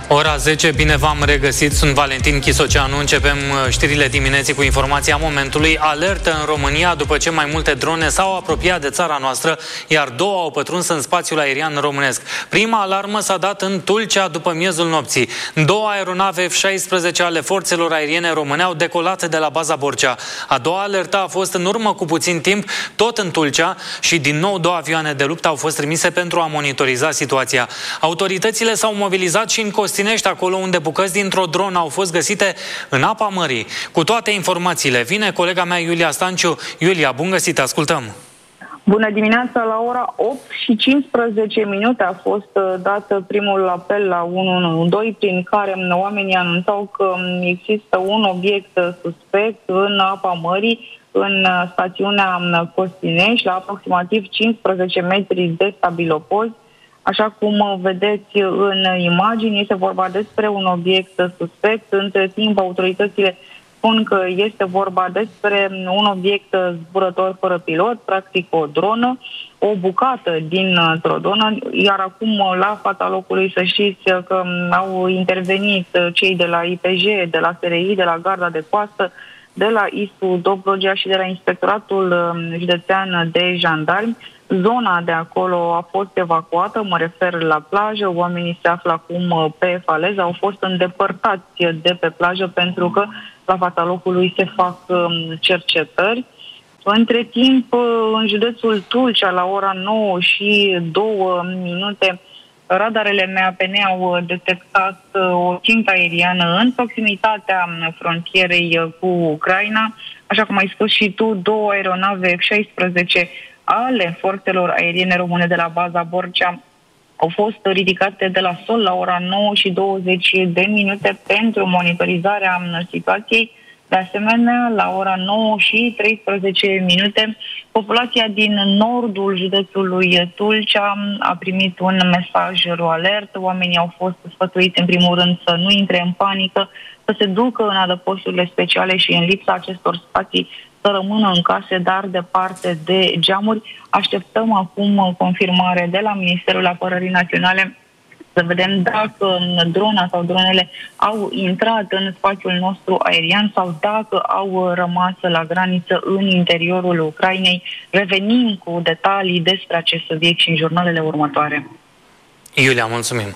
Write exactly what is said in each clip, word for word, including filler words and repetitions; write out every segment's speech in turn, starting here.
Ora zece, bine v-am regăsit, sunt Valentin Chisoceanu. Începem știrile dimineții cu informația momentului. Alertă în România după ce mai multe drone s-au apropiat de țara noastră, iar două au pătruns în spațiul aerian românesc. Prima alarmă s-a dat în Tulcea după miezul nopții. Două aeronave F șaisprezece ale forțelor aeriene române au decolat de la baza Borcea. A doua alertă a fost în urmă cu puțin timp, tot în Tulcea, și din nou două avioane de luptă au fost trimise pentru a monitoriza situația. Autoritățile s-au mobilizat și în Costinești, acolo unde bucăți dintr-o dronă au fost găsite în apa mării. Cu toate informațiile vine colega mea Iulia Stanciu. Iulia, bun găsit, ascultăm! Bună dimineața! La ora opt și cincisprezece minute a fost dat primul apel la unu unu doi, prin care oamenii anunțau că există un obiect suspect în apa mării, în stațiunea Costinești, la aproximativ cincisprezece metri de stabilopozi. Așa cum vedeți în imagini, este vorba despre un obiect suspect. Între timp, autoritățile spun că este vorba despre un obiect zburător fără pilot, practic o dronă, o bucată dintr-o dronă, iar acum la fața locului să știți că au intervenit cei de la I P J, de la S R I, de la Garda de Coastă, de la I S U Dobrogea și de la Inspectoratul Județean de Jandarmi. Zona de acolo a fost evacuată, mă refer la plajă, oamenii se află acum pe faleză, au fost îndepărtați de pe plajă pentru că la fața locului se fac cercetări. Între timp, în județul Tulcea, la ora nouă și două minute, radarele M A P N au detectat o țintă aeriană în proximitatea frontierei cu Ucraina. Așa cum ai spus și tu, două aeronave F șaisprezece ale forțelor aeriene române de la baza Borcea au fost ridicate de la sol la ora nouă și douăzeci de minute pentru monitorizarea situației. De asemenea, la ora nouă și treisprezece minute, populația din nordul județului Tulcea a primit un mesaj ro-alert. Oamenii au fost sfătuiți, în primul rând, să nu intre în panică, să se ducă în adăposturile speciale și, în lipsa acestor spații, să rămână în case, dar departe de geamuri. Așteptăm acum confirmare de la Ministerul Apărării Naționale să vedem dacă drona sau dronele au intrat în spațiul nostru aerian sau dacă au rămas la graniță în interiorul Ucrainei. Revenim cu detalii despre acest subiect și în jurnalele următoare. Iulia, mulțumim!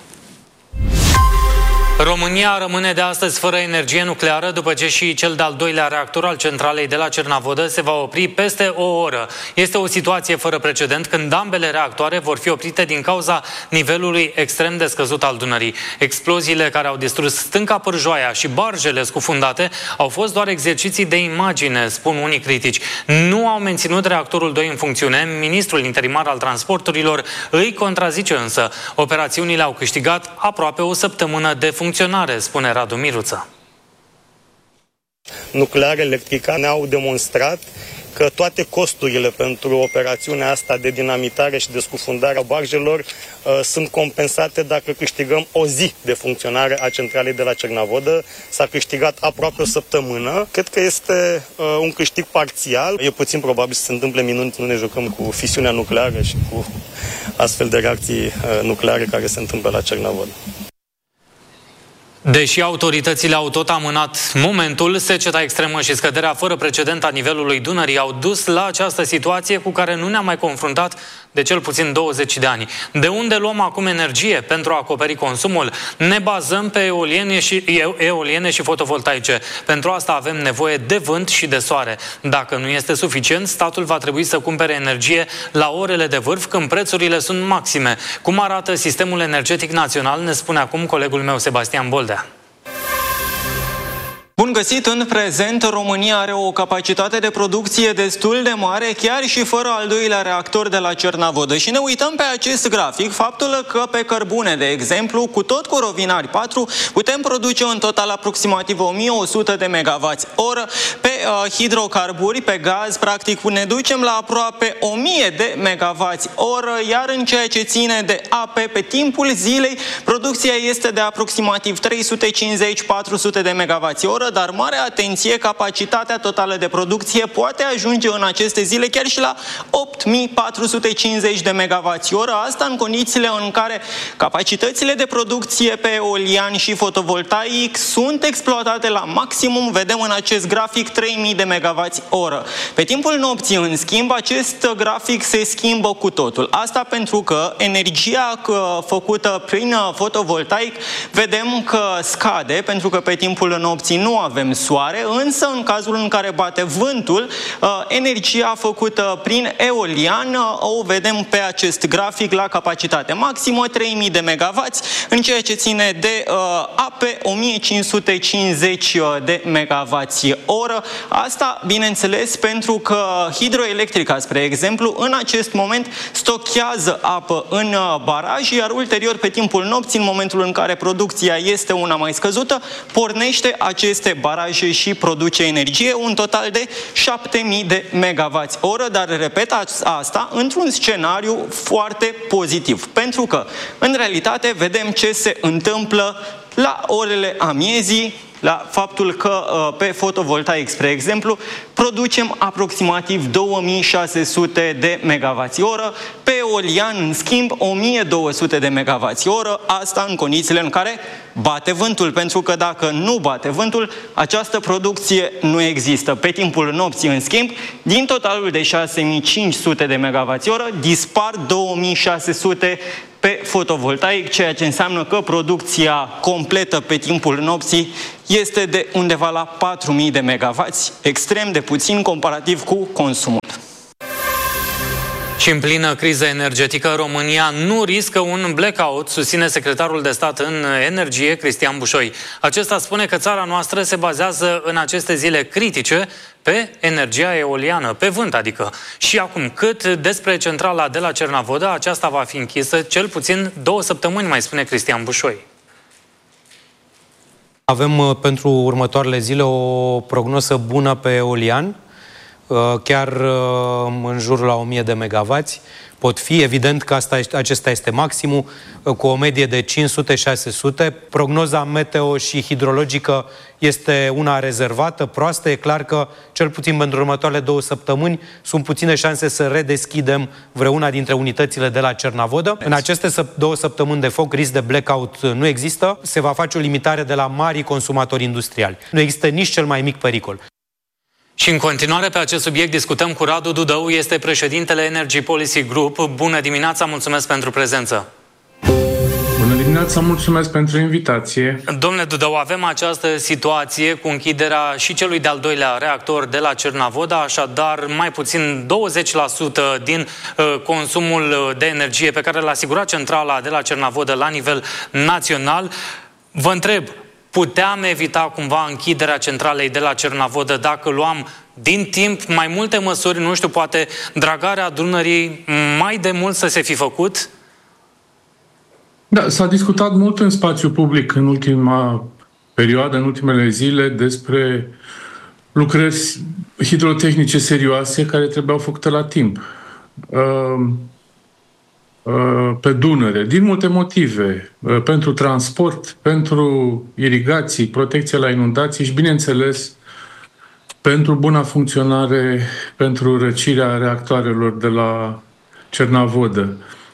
România rămâne de astăzi fără energie nucleară după ce și cel de-al doilea reactor al centralei de la Cernavodă se va opri peste o oră. Este o situație fără precedent când ambele reactoare vor fi oprite din cauza nivelului extrem de scăzut al Dunării. Exploziile care au distrus stânca Pârjoaia și barjele scufundate au fost doar exerciții de imagine, spun unii critici. Nu au menținut reactorul doi în funcțiune. Ministrul interimar al transporturilor îi contrazice însă. Operațiunile au câștigat aproape o săptămână de funcționare. Funcționare, spune Radu Miruță. Nuclear Electrica ne-au demonstrat că toate costurile pentru operațiunea asta de dinamitare și de scufundare a barjelor uh, sunt compensate dacă câștigăm o zi de funcționare a centralei de la Cernavodă. S-a câștigat aproape o săptămână. Cred că este uh, un câștig parțial. E puțin probabil să se întâmple minuni, nu ne jucăm cu fisiunea nucleară și cu astfel de reacții uh, nucleare care se întâmplă la Cernavodă. Deși autoritățile au tot amânat momentul, seceta extremă și scăderea fără precedent a nivelului Dunării au dus la această situație cu care nu ne-am mai confruntat de cel puțin douăzeci de ani. De unde luăm acum energie pentru a acoperi consumul? Ne bazăm pe eoliene și, eoliene și fotovoltaice. Pentru asta avem nevoie de vânt și de soare. Dacă nu este suficient, statul va trebui să cumpere energie la orele de vârf, când prețurile sunt maxime. Cum arată sistemul energetic național, ne spune acum colegul meu Sebastian Boldea. Bun găsit! În prezent, România are o capacitate de producție destul de mare, chiar și fără al doilea reactor de la Cernavodă. Și ne uităm pe acest grafic, faptul că pe cărbune, de exemplu, cu tot cu Rovinari patru, putem produce în total aproximativ o mie o sută de megawați oră. Pe uh, hidrocarburi, pe gaz, practic, ne ducem la aproape o mie de megawați oră, iar în ceea ce ține de ape, pe timpul zilei, producția este de aproximativ trei sute cincizeci - patru sute de megawați oră. oră, dar mare atenție, capacitatea totală de producție poate ajunge în aceste zile chiar și la opt mii patru sute cincizeci de megawați oră, asta în condițiile în care capacitățile de producție pe eolian și fotovoltaic sunt exploatate la maximum, vedem în acest grafic trei mii de megawați oră. Pe timpul nopții, în schimb, acest grafic se schimbă cu totul. Asta pentru că energia făcută prin fotovoltaic vedem că scade, pentru că pe timpul nopții nu avem soare, însă în cazul în care bate vântul, energia făcută prin eolian o vedem pe acest grafic la capacitate maximă, trei mii de megawați, în ceea ce ține de ape, o mie cinci sute cincizeci de megawați oră. Asta, bineînțeles, pentru că hidroelectrica, spre exemplu, în acest moment stochează apă în baraj, iar ulterior, pe timpul nopții, în momentul în care producția este una mai scăzută, pornește aceste baraje și produce energie, un total de șapte mii de megawați oră, dar repet asta într-un scenariu foarte pozitiv, pentru că, în realitate, vedem ce se întâmplă la orele amiezii, la faptul că pe fotovoltaic, spre exemplu, producem aproximativ două mii șase sute de megawați oră, pe eolian, în schimb, o mie două sute de megawați oră, asta în condițiile în care bate vântul, pentru că dacă nu bate vântul, această producție nu există. Pe timpul nopții, în schimb, din totalul de șase mii cinci sute de megawați oră, dispar două mii șase sute pe fotovoltaic, ceea ce înseamnă că producția completă pe timpul nopții este de undeva la patru mii de megawați, extrem de puțin comparativ cu consumul. Și în plină criză energetică, România nu riscă un blackout, susține secretarul de stat în energie, Cristian Bușoi. Acesta spune că țara noastră se bazează în aceste zile critice pe energia eoliană, pe vânt adică. Și acum, cât despre centrala de la Cernavodă, aceasta va fi închisă cel puțin două săptămâni, mai spune Cristian Bușoi. Avem pentru următoarele zile o prognoză bună pe eolian, chiar în jur la o mie de megawați. Pot fi, evident că asta, acesta este maximul, cu o medie de cinci sute șase sute. Prognoza meteo și hidrologică este una rezervată, proastă. E clar că, cel puțin pentru următoarele două săptămâni, sunt puține șanse să redeschidem vreuna dintre unitățile de la Cernavodă. În aceste două săptămâni de foc, risc de blackout nu există. Se va face o limitare de la marii consumatori industriali. Nu există nici cel mai mic pericol. Și în continuare pe acest subiect discutăm cu Radu Dudău, este președintele Energy Policy Group. Bună dimineața, mulțumesc pentru prezență. Bună dimineața, mulțumesc pentru invitație. Domnule Dudău, avem această situație cu închiderea și celui de-al doilea reactor de la Cernavodă, așadar mai puțin douăzeci la sută din uh, consumul de energie pe care l-a asigurat centrala de la Cernavodă la nivel național. Vă întreb, puteam evita cumva închiderea centralei de la Cernavodă dacă luam din timp mai multe măsuri, nu știu, poate dragarea Dunării mai de mult să se fi făcut? Da, s-a discutat mult în spațiu public în ultima perioadă, în ultimele zile, despre lucrări hidrotehnice serioase care trebuiau făcute la timp. Pe Dunăre, din multe motive, pentru transport, pentru irigații, protecție la inundații și, bineînțeles, pentru buna funcționare, pentru răcirea reactoarelor de la Cernavodă.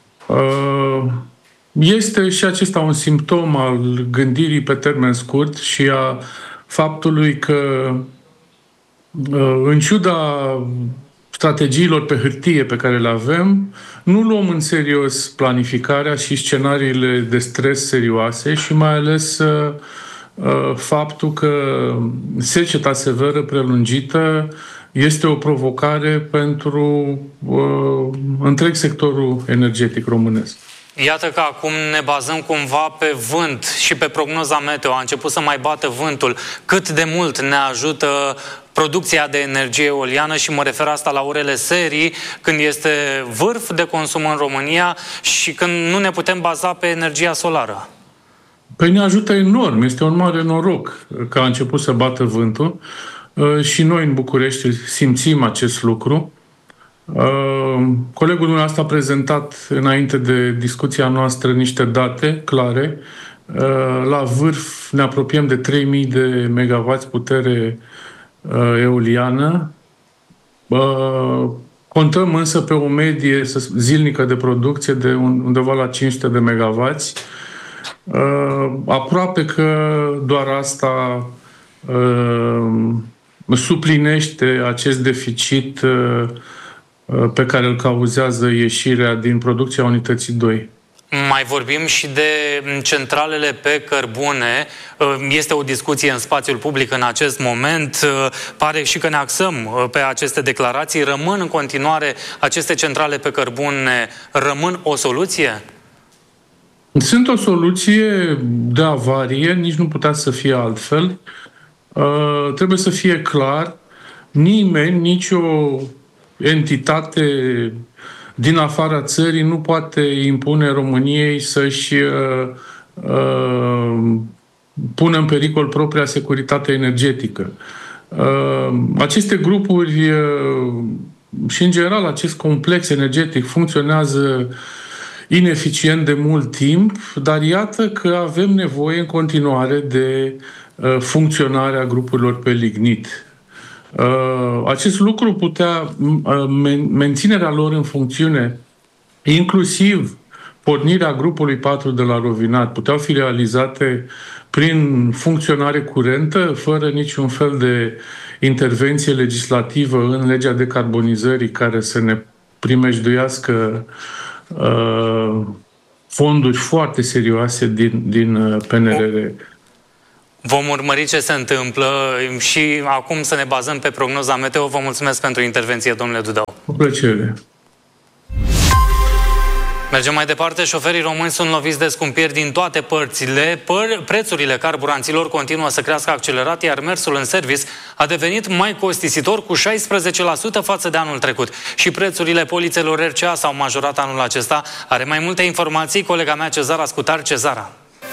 Este și acesta un simptom al gândirii pe termen scurt și a faptului că, în ciuda strategiilor pe hârtie pe care le avem, nu luăm în serios planificarea și scenariile de stres serioase și mai ales uh, faptul că seceta severă prelungită este o provocare pentru uh, întreg sectorul energetic românesc. Iată că acum ne bazăm cumva pe vânt și pe prognoza meteo. A început să mai bată vântul. Cât de mult ne ajută producția de energie eoliană și mă refer asta la orele serii, când este vârf de consum în România și când nu ne putem baza pe energia solară? Păi ne ajută enorm. Este un mare noroc că a început să bată vântul și noi în București simțim acest lucru. Colegul meu a prezentat înainte de discuția noastră niște date clare La vârf ne apropiem de trei mii de megavați putere eoliană. Contăm însă pe o medie zilnică de producție de undeva la cinci sute de megavați. Aproape că doar asta suplinește acest deficit pe care îl cauzează ieșirea din producția unității doi. Mai vorbim și de centralele pe cărbune. Este o discuție în spațiul public în acest moment. Pare și că ne axăm pe aceste declarații. Rămân în continuare aceste centrale pe cărbune? Rămân o soluție? Sunt o soluție de avarie, nici nu putea să fie altfel. Uh, trebuie să fie clar, nimeni, nicio entitate din afara țării nu poate impune României să-și uh, uh, pună în pericol propria securitate energetică. Uh, aceste grupuri uh, și, în general, acest complex energetic funcționează ineficient de mult timp, dar iată că avem nevoie în continuare de uh, funcționarea grupurilor pe lignit. Uh, acest lucru putea, uh, men- menținerea lor în funcțiune, inclusiv pornirea grupului patru de la Rovinat, puteau fi realizate prin funcționare curentă, fără niciun fel de intervenție legislativă în legea decarbonizării care să ne primejduiască uh, fonduri foarte serioase din, din P N R R. Vom urmări ce se întâmplă și acum să ne bazăm pe prognoza meteo. Vă mulțumesc pentru intervenție, domnule Dudău. Cu plăcere. Mergem mai departe. Șoferii români sunt loviți de scumpiri din toate părțile. Păr- prețurile carburanților continuă să crească accelerat, iar mersul în service a devenit mai costisitor cu șaisprezece la sută față de anul trecut. Și prețurile polițelor R C A s-au majorat anul acesta. Are mai multe informații colega mea Cezara Scutar. Cezara.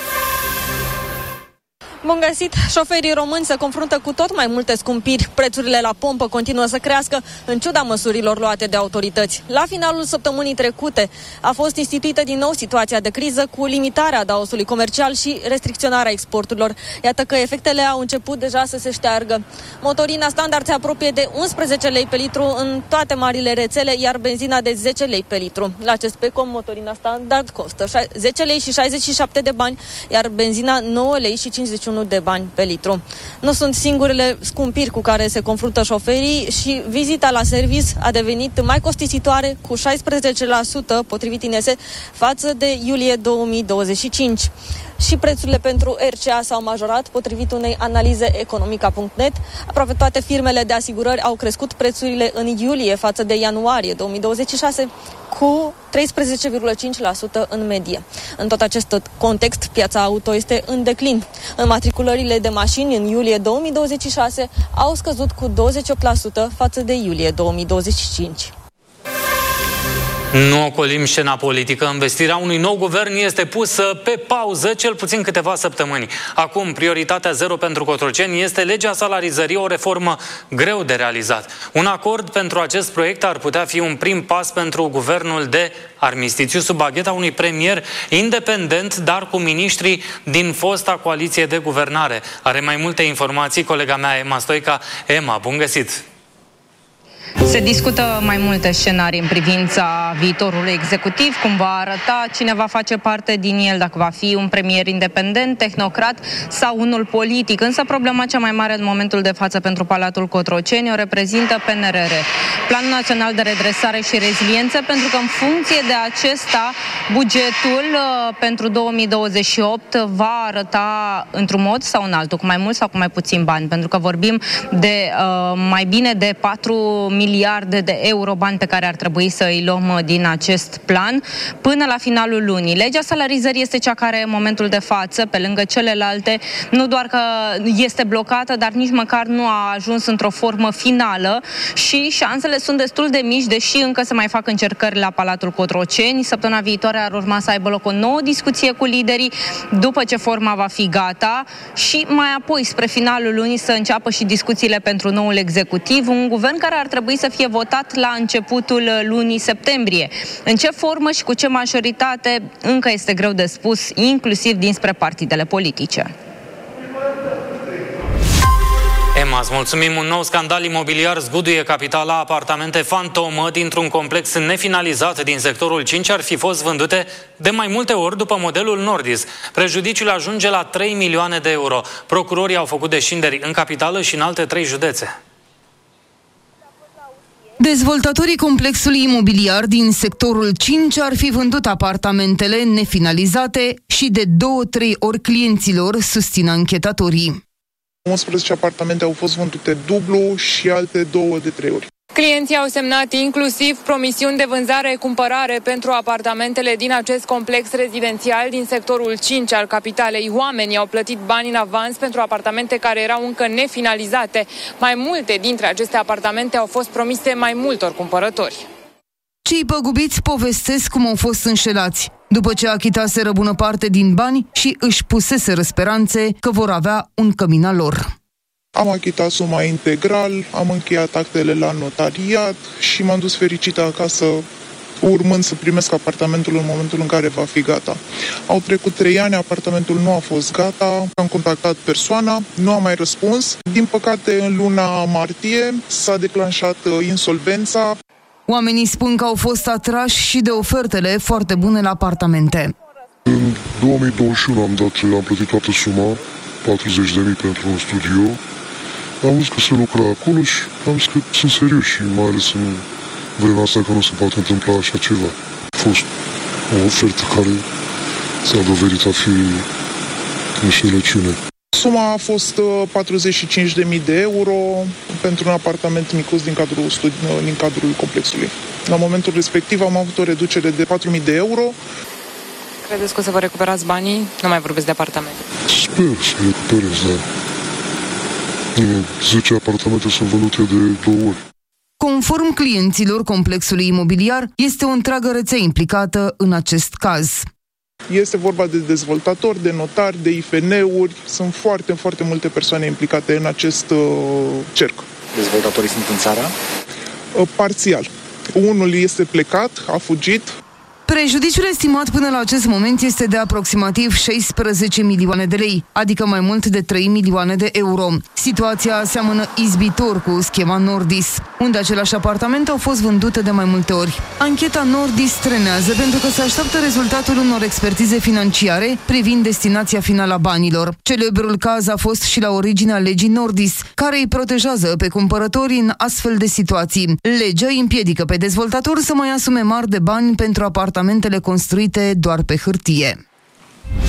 Bun găsit! Șoferii români se confruntă cu tot mai multe scumpiri. Prețurile la pompă continuă să crească, în ciuda măsurilor luate de autorități. La finalul săptămânii trecute a fost instituită din nou situația de criză cu limitarea adaosului comercial și restricționarea exporturilor. Iată că efectele au început deja să se șteargă. Motorina standard se apropie de unsprezece lei pe litru în toate marile rețele, iar benzina de zece lei pe litru. La Cespecom, motorina standard costă zece lei și șaizeci și șapte de bani, iar benzina nouă lei și cincizeci și unu de bani pe litru. Nu sunt singurele scumpiri cu care se confruntă șoferii și vizita la service a devenit mai costisitoare cu șaisprezece la sută potrivit I N S E față de iulie două mii douăzeci și cinci. Și prețurile pentru R C A s-au majorat potrivit unei analize economica punct net. Aproape toate firmele de asigurări au crescut prețurile în iulie față de ianuarie două mii douăzeci și șase cu treisprezece virgulă cinci la sută în medie. În tot acest context, piața auto este în declin. Înmatriculările de mașini în iulie două mii douăzeci și șase au scăzut cu douăzeci și opt la sută față de iulie două mii douăzeci și cinci. Nu ocolim scena politică. Învestirea unui nou guvern este pusă pe pauză cel puțin câteva săptămâni. Acum, prioritatea zero pentru Cotroceni este legea salarizării, o reformă greu de realizat. Un acord pentru acest proiect ar putea fi un prim pas pentru guvernul de armistițiu sub bagheta unui premier independent, dar cu miniștri din fosta coaliție de guvernare. Are mai multe informații colega mea Emma Stoica. Emma, bun găsit! Se discută mai multe scenarii în privința viitorului executiv, cum va arăta, cine va face parte din el, dacă va fi un premier independent, tehnocrat sau unul politic. Însă problema cea mai mare în momentul de față pentru Palatul Cotroceni o reprezintă P N R R, Planul Național de Redresare și Reziliență, pentru că în funcție de acesta bugetul uh, pentru două mii douăzeci și opt va arăta într-un mod sau în altul, cu mai mult sau cu mai puțin bani, pentru că vorbim de uh, mai bine de patru miliarde de euro bani pe care ar trebui să îi luăm din acest plan până la finalul lunii. Legea salarizării este cea care în momentul de față, pe lângă celelalte, nu doar că este blocată, dar nici măcar nu a ajuns într-o formă finală și șansele sunt destul de mici, deși încă se mai fac încercări la Palatul Cotroceni. Săptămâna viitoare ar urma să aibă loc o nouă discuție cu liderii după ce forma va fi gata și mai apoi, spre finalul lunii, să înceapă și discuțiile pentru noul executiv, un guvern care ar trebui trebui să fie votat la începutul lunii septembrie. În ce formă și cu ce majoritate încă este greu de spus, inclusiv dinspre partidele politice. Emma, îți mulțumim. Un nou scandal imobiliar zguduie capitala. Apartamente fantomă dintr-un complex nefinalizat din sectorul cinci ar fi fost vândute de mai multe ori după modelul Nordis. Prejudiciul ajunge la trei milioane de euro. Procurorii au făcut deștinderi în capitală și în alte trei județe. Dezvoltatorii complexului imobiliar din sectorul cinci ar fi vândut apartamentele nefinalizate și de două-trei ori clienților, susțin anchetatorii. unsprezece apartamente au fost vândute dublu și alte două de trei ori. Clienții au semnat inclusiv promisiuni de vânzare-cumpărare pentru apartamentele din acest complex rezidențial din sectorul cinci al capitalei. Oamenii au plătit bani în avans pentru apartamente care erau încă nefinalizate. Mai multe dintre aceste apartamente au fost promise mai multor cumpărători. Cei păgubiți povestesc cum au fost înșelați, după ce achitaseră bună parte din bani și își puseseră speranțe că vor avea un cămin al lor. Am achitat suma integral, am încheiat actele la notariat și m-am dus fericită acasă, urmând să primesc apartamentul în momentul în care va fi gata. Au trecut trei ani, apartamentul nu a fost gata, am contactat persoana, nu a mai răspuns. Din păcate, în luna martie s-a declanșat insolvența. Oamenii spun că au fost atrași și de ofertele foarte bune la apartamente. În două mii douăzeci și unu am, dat, am plătit toată suma, patruzeci de mii pentru un studio. Am văzut că se lucra acolo și am zis că sunt serios și mai ales în vremea asta că nu se poate întâmpla așa ceva. A fost o ofertă care s-a dovedit a fi înșelăciune. Suma a fost patruzeci și cinci de mii de euro pentru un apartament micuț din cadrul, studi- din cadrul complexului. La momentul respectiv am avut o reducere de patru mii de euro. Credeți că o să vă recuperați banii? Nu mai vorbesc de apartamente. Sper să recuperez, da. zece apartamente sunt vândute de două ori. Conform clienților complexului imobiliar, este o întreagă rețea implicată în acest caz. Este vorba de dezvoltatori, de notari, de I F N-uri. Sunt foarte, foarte multe persoane implicate în acest uh, cerc. Dezvoltatorii sunt în țară? Uh, parțial. Unul este plecat, a fugit. Prejudiciul estimat până la acest moment este de aproximativ șaisprezece milioane de lei, adică mai mult de trei milioane de euro. Situația seamănă izbitor cu schema Nordis, unde aceleași apartamente au fost vândute de mai multe ori. Ancheta Nordis trenează pentru că se așteaptă rezultatul unor expertize financiare privind destinația finală a banilor. Celebrul caz a fost și la originea legii Nordis, care îi protejează pe cumpărători în astfel de situații. Legea îi împiedică pe dezvoltator să mai asume mari de bani pentru apartamente construite doar pe hârtie.